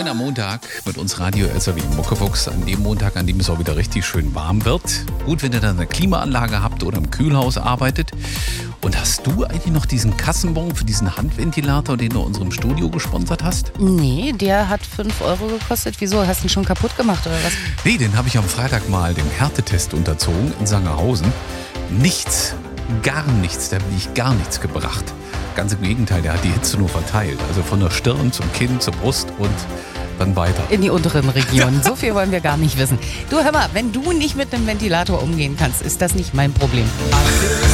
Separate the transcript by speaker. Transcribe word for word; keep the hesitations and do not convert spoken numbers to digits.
Speaker 1: Moin am Montag mit uns Radio S R W Muckefuchs. An dem Montag, an dem es auch wieder richtig schön warm wird. Gut, wenn ihr dann eine Klimaanlage habt oder im Kühlhaus arbeitet. Und hast du eigentlich noch diesen Kassenbon für diesen Handventilator, den du unserem Studio gesponsert hast?
Speaker 2: Nee, der hat fünf Euro gekostet. Wieso? Hast du ihn schon kaputt gemacht oder was?
Speaker 1: Nee, den habe ich am Freitag mal dem Härtetest unterzogen in Sangerhausen. Nichts, gar nichts, da habe ich gar nichts gebracht. Ganz im Gegenteil, der hat die Hitze nur verteilt. Also von der Stirn zum Kinn, zur Brust und dann weiter.
Speaker 2: In die unteren Regionen. So viel wollen wir gar nicht wissen. Du, hör mal, wenn du nicht mit einem Ventilator umgehen kannst, ist das nicht mein Problem.